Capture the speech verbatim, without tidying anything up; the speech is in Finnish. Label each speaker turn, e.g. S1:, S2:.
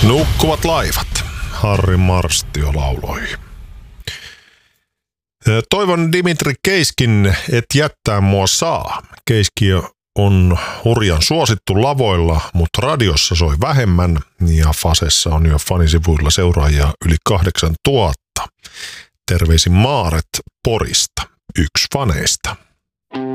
S1: Nukkuvat laivat. Harri Marstio lauloi. Toivon Dimitri Keiskin, et jättää mua saa. Keiski on hurjan suosittu lavoilla, mutta radiossa soi vähemmän ja Fasessa on jo fanisivuilla seuraajia yli kahdeksantuhatta. Terveisin Maaret Porista, yksi faneista.